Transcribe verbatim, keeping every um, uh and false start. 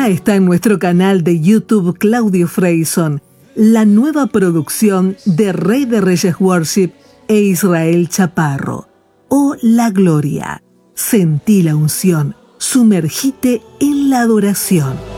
está en nuestro canal de YouTube Claudio Freyson, la nueva producción de Rey de Reyes Worship e Israel Chaparro. Oh, la gloria. Sentí la unción. Sumergite en la adoración.